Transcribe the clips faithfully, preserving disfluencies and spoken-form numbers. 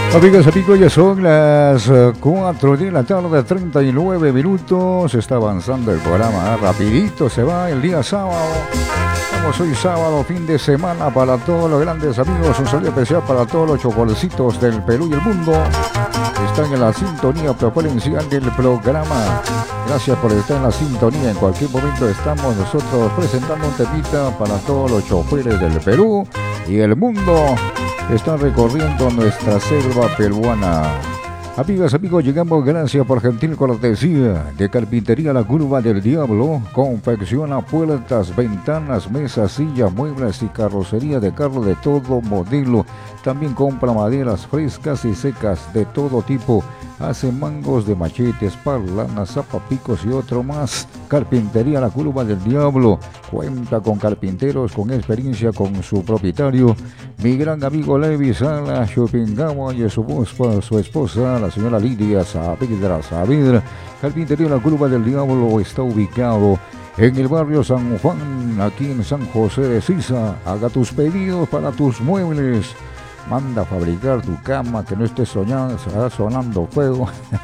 Amigas, amigos, ya son las eh, cuatro de la tarde, treinta y nueve minutos. Está avanzando el programa, rapidito se va el día sábado. Estamos hoy sábado, fin de semana para todos los grandes amigos. Un saludo especial para todos los chocolecitos del Perú y el mundo. Están en la sintonía preferencial del programa. Gracias por estar en la sintonía. En cualquier momento estamos nosotros presentando un temita para todos los choferes del Perú y el mundo. Están recorriendo nuestra selva peruana. Amigas, amigos, llegamos gracias por gentil cortesía de Carpintería La Curva del Diablo. Confecciona puertas, ventanas, mesas, sillas, muebles y carrocería de carro de todo modelo. También compra maderas frescas y secas de todo tipo. Hace mangos de machetes, parlanas, zapapicos y otro más. Carpintería La Curva del Diablo. Cuenta con carpinteros con experiencia con su propietario, mi gran amigo Levi Sala Chopingama, y su, su esposa, la señora Lidia Saavedra Saavedra. Carpintería La Curva del Diablo está ubicado en el barrio San Juan, aquí en San José de Sisa. Haga tus pedidos para tus muebles. Manda a fabricar tu cama que no esté soñando, sonando fuego.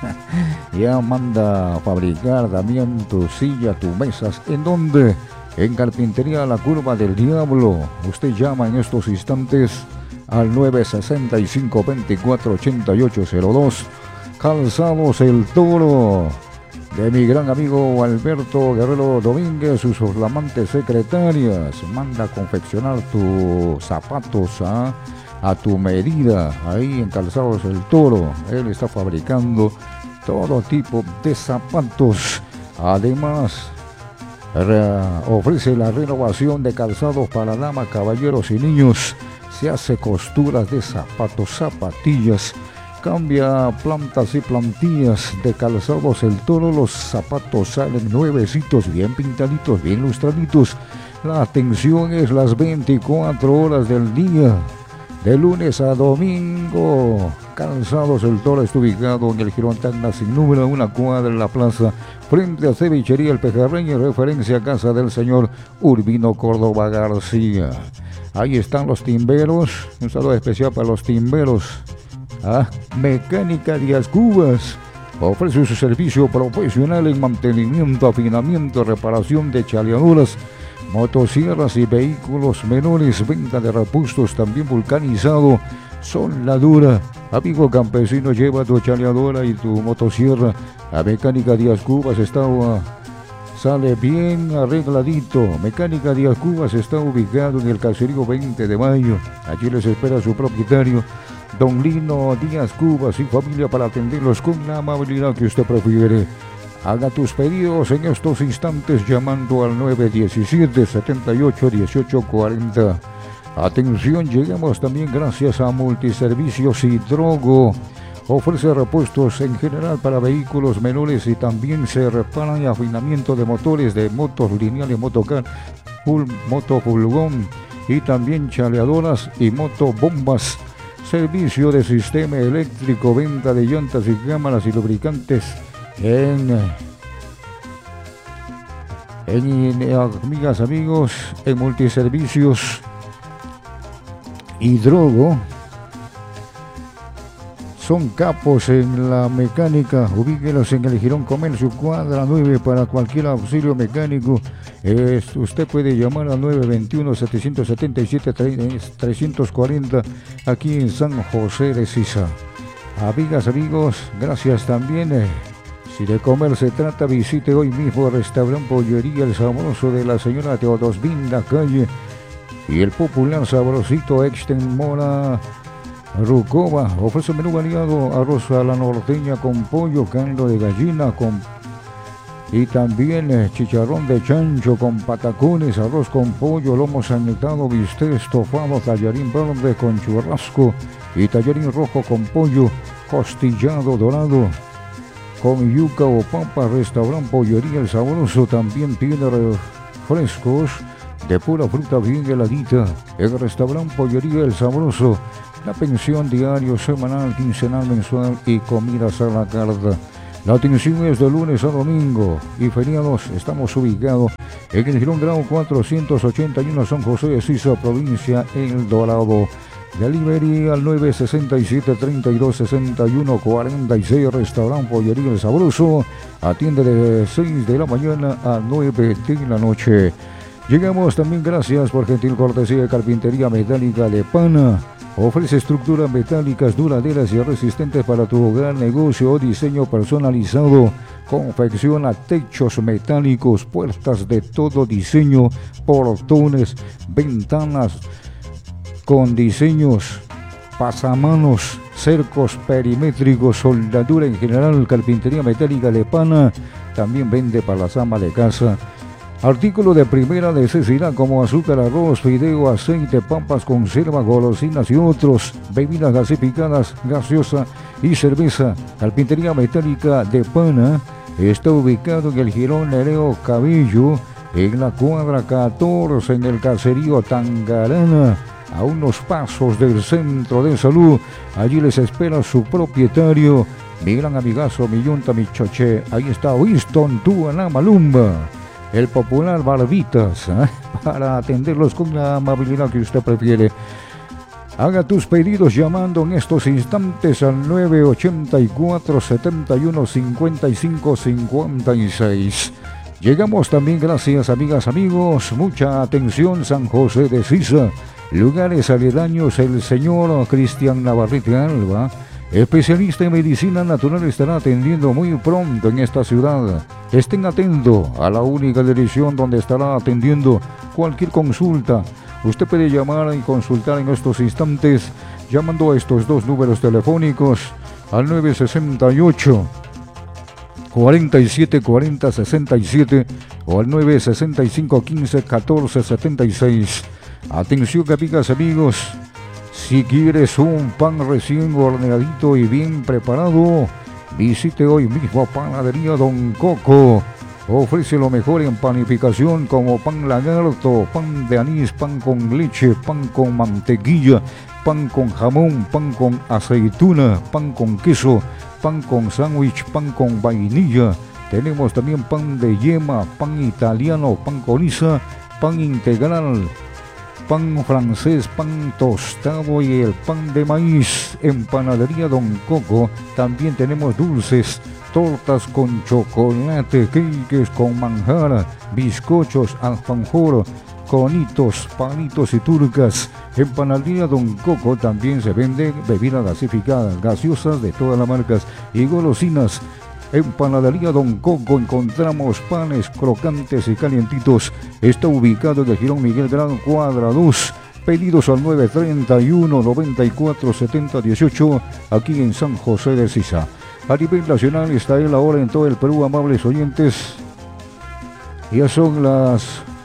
Ya manda a fabricar también tu silla, tus mesas. ¿En dónde? En Carpintería La Curva del Diablo. Usted llama en estos instantes al nueve seis cinco, veinticuatro ochenta y ocho cero dos. Calzados El Toro, de mi gran amigo Alberto Guerrero Domínguez, sus flamantes secretarias. Manda a confeccionar tus zapatos, ¿ah? a tu medida, ahí en Calzados El Toro. Él está fabricando todo tipo de zapatos. Además, re- ofrece la renovación de calzados para damas, caballeros y niños. Se hace costuras de zapatos, zapatillas. Cambia plantas y plantillas de Calzados El Toro. Los zapatos salen nuevecitos, bien pintaditos, bien lustraditos. La atención es las veinticuatro horas del día, de lunes a domingo. Calzados El Toro está ubicado en el Jirón Tacna sin número, una cuadra en la plaza, frente a Cevichería El Pejerreño, referencia a casa del señor Urbino Córdoba García. Ahí están los timberos, un saludo especial para los timberos. Ah, Mecánica Díaz Cubas ofrece su servicio profesional en mantenimiento, afinamiento, reparación de chaleaduras, motosierras y vehículos menores, venta de repuestos, también vulcanizado, soldadura. Amigo campesino, lleva tu chaleadora y tu motosierra a Mecánica Díaz Cubas. Está, uh, sale bien arregladito. Mecánica Díaz Cubas está ubicado en el caserío veinte de mayo. Allí les espera su propietario, don Lino Díaz Cubas y familia, para atenderlos con la amabilidad que usted prefiere. Haga tus pedidos en estos instantes llamando al nueve uno siete, setenta y ocho, dieciocho cuarenta. Atención, llegamos también gracias a Multiservicios Hidrogo. Ofrece repuestos en general para vehículos menores y también se reparan y afinamiento de motores de motos lineales, motocar, full, moto fulgón y también chaleadoras y motobombas. Servicio de sistema eléctrico, venta de llantas y cámaras y lubricantes en, en, en amigas, amigos, en Multiservicios Hidrogo. Son capos en la mecánica. Ubíquelos en el Jirón Comercio, cuadra nueve, para cualquier auxilio mecánico. Eh, usted puede llamar al nueve veintiuno, setecientos setenta y siete, trescientos cuarenta aquí en San José de Sisa. Amigas, amigos, gracias también. Eh, si de comer se trata, visite hoy mismo el restaurante Pollería El Sabroso de la señora Teodosvinda Calle y el popular sabrosito Exten Mora Rucova. Ofrece menú variado: arroz a la norteña con pollo, caldo de gallina con y también eh, chicharrón de chancho con patacones, arroz con pollo, lomo sanitado, bistec estofado, tallarín verde con churrasco y tallarín rojo con pollo, costillado dorado con yuca o papa. Restaurante Pollería El Sabroso también tiene refrescos de pura fruta bien heladita. El restaurante Pollería El Sabroso, la pensión diario, semanal, quincenal, mensual y comidas a la carta. La atención es de lunes a domingo y feriados. Estamos ubicados en el Girón Grau cuatrocientos ochenta y uno, San José de Sisa, provincia El Dorado. Delivery al nueve sesenta y siete, treinta y dos, sesenta y uno, cuarenta y seis. Restaurante Pollería El Sabroso. Atiende de seis de la mañana a nueve de la noche. Llegamos también gracias por gentil cortesía de Carpintería Metálica de Pana. Ofrece estructuras metálicas duraderas y resistentes para tu hogar, negocio o diseño personalizado. Confecciona techos metálicos, puertas de todo diseño, portones, ventanas con diseños, pasamanos, cercos perimétricos, soldadura en general. Carpintería Metálica de Pana también vende para las amas de casa. Artículos de primera necesidad como azúcar, arroz, fideo, aceite, papas, conserva, golosinas y otros. Bebidas gasificadas, gaseosa y cerveza. Carpintería Metálica de Pana está ubicado en el Jirón Nereo Cabello, en la cuadra catorce, en el caserío Tangarana, a unos pasos del centro de salud. Allí les espera su propietario, mi gran amigazo, mi yunta, mi choche. Ahí está Winston Tuana Malumba, el popular Barbitas, ¿eh? Para atenderlos con la amabilidad que usted prefiere. Haga tus pedidos llamando en estos instantes al nueve ochenta y cuatro, setenta y uno, cincuenta y cinco, cincuenta y seis. Llegamos también gracias, amigas, amigos. Mucha atención, San José de Sisa. Lugares aledaños, el señor Cristian Navarrete Alba, especialista en medicina natural, estará atendiendo muy pronto en esta ciudad. Estén atentos a la única dirección donde estará atendiendo cualquier consulta. Usted puede llamar y consultar en estos instantes llamando a estos dos números telefónicos al nueve sesenta y ocho, cuarenta y siete, cuarenta, sesenta y siete o al nueve sesenta y cinco, quince, catorce, setenta y seis. Atención, amigas, amigos. Si quieres un pan recién horneadito y bien preparado, visite hoy mismo Panadería Don Coco. Ofrece lo mejor en panificación como pan lagarto, pan de anís, pan con leche, pan con mantequilla, pan con jamón, pan con aceituna, pan con queso, pan con sándwich, pan con vainilla. Tenemos también pan de yema, pan italiano, pan con isa, pan integral, pan francés, pan tostado y el pan de maíz. En Panadería Don Coco también tenemos dulces, tortas con chocolate, cakes con manjar, bizcochos, alfajor, conitos, panitos y turcas. En Panadería Don Coco también se venden bebidas gasificadas, gaseosas de todas las marcas y golosinas. En Panadería Don Coco encontramos panes crocantes y calientitos. Está ubicado en el Jirón Miguel Gran, cuadra dos. Pedidos al nueve treinta y uno, noventa y cuatro, setenta, dieciocho, aquí en San José de Sisa. A nivel nacional está él ahora en todo el Perú, amables oyentes. Ya son las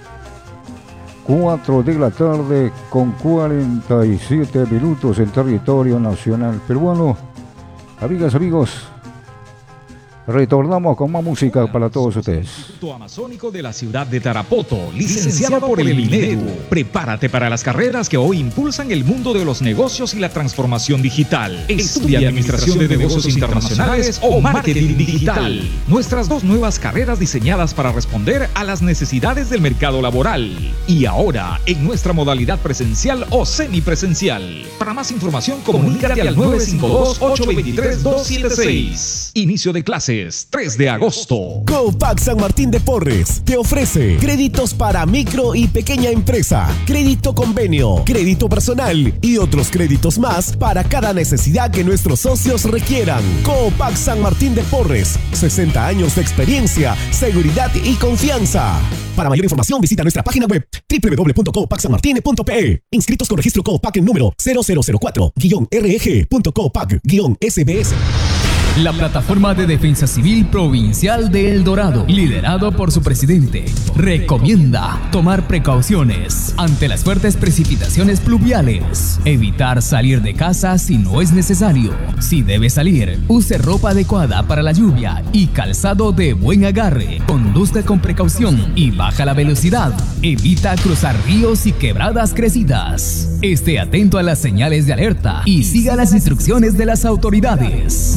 cuatro de la tarde con cuarenta y siete minutos en territorio nacional peruano. Amigas, amigos, retornamos con más música para todos ustedes. Instituto Amazónico de la ciudad de Tarapoto, licenciado por el Minedu. Prepárate para las carreras que hoy impulsan el mundo de los negocios y la transformación digital. Estudia Administración de Negocios Internacionales o Marketing Digital. Nuestras dos nuevas carreras diseñadas para responder a las necesidades del mercado laboral. Y ahora, en nuestra modalidad presencial o semipresencial. Para más información, comunícate al nueve cinco dos, ocho dos tres, dos siete seis. Inicio de clases tres de agosto. Copac San Martín de Porres te ofrece créditos para micro y pequeña empresa, crédito convenio, crédito personal y otros créditos más para cada necesidad que nuestros socios requieran. Copac San Martín de Porres, sesenta años de experiencia, seguridad y confianza. Para mayor información visita nuestra página web doble u doble u doble u punto copac san martin punto p e. Inscritos con registro Copac en número cero cero cero cuatro guión R G punto copac guión S B S. La plataforma de defensa civil provincial de El Dorado, liderado por su presidente, recomienda tomar precauciones ante las fuertes precipitaciones pluviales, evitar salir de casa si no es necesario. Si debe salir, use ropa adecuada para la lluvia y calzado de buen agarre. Conduzca con precaución y baja la velocidad. Evita cruzar ríos y quebradas crecidas. Esté atento a las señales de alerta y siga las instrucciones de las autoridades.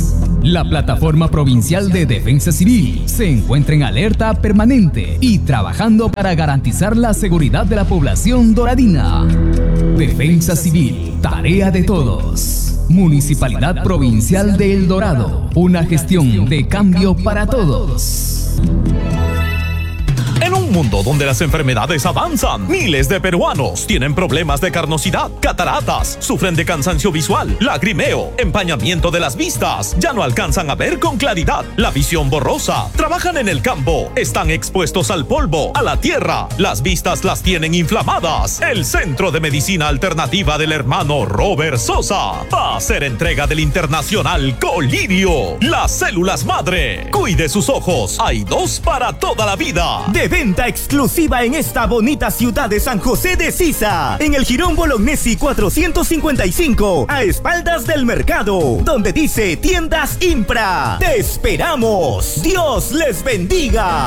La Plataforma Provincial de Defensa Civil se encuentra en alerta permanente y trabajando para garantizar la seguridad de la población doradina. Defensa Civil, tarea de todos. Municipalidad Provincial de El Dorado, una gestión de cambio para todos. En un mundo donde las enfermedades avanzan, miles de peruanos tienen problemas de carnosidad, cataratas, sufren de cansancio visual, lagrimeo, empañamiento de las vistas, ya no alcanzan a ver con claridad, la visión borrosa, trabajan en el campo, están expuestos al polvo, a la tierra, las vistas las tienen inflamadas. El Centro de Medicina Alternativa del hermano Robert Sosa va a hacer entrega del internacional Colirio, las células madre. Cuide sus ojos, hay dos para toda la vida. De venta exclusiva en esta bonita ciudad de San José de Sisa, en el Jirón Bolognesi cuatrocientos cincuenta y cinco, a espaldas del mercado, donde dice Tiendas Impra. ¡Te esperamos! ¡Dios les bendiga!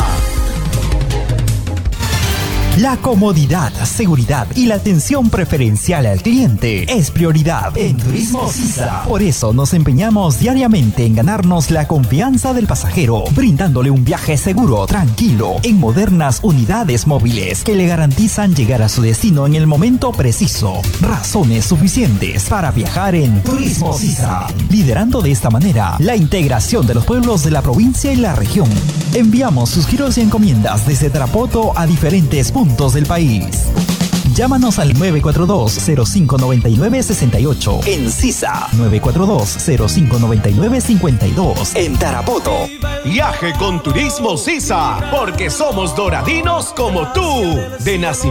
La comodidad, seguridad y la atención preferencial al cliente es prioridad en Turismo Sisa. Por eso nos empeñamos diariamente en ganarnos la confianza del pasajero, brindándole un viaje seguro, tranquilo, en modernas unidades móviles que le garantizan llegar a su destino en el momento preciso. Razones suficientes para viajar en Turismo Sisa, liderando de esta manera la integración de los pueblos de la provincia y la región. Enviamos sus giros y encomiendas desde Tarapoto a diferentes puntos del país. Llámanos al nueve cuatro dos, cero cinco nueve nueve seis ocho en Sisa, nueve cuatro dos, cero cinco nueve nueve cinco dos en Tarapoto. Viaje con Turismo Sisa, porque somos doradinos como tú. De nacimiento.